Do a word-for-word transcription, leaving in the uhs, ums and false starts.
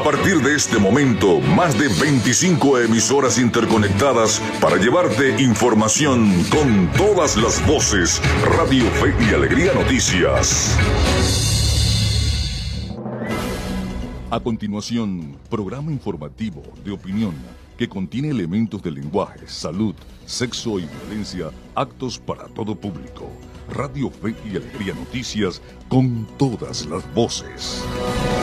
partir de este momento, más de veinticinco emisoras interconectadas para llevarte información con todas las voces. Radio Fe y Alegría Noticias. A continuación, programa informativo de opinión que contiene elementos de lenguaje, salud, sexo y violencia, actos para todo público. Radio Fe y Alegría Noticias con todas las voces.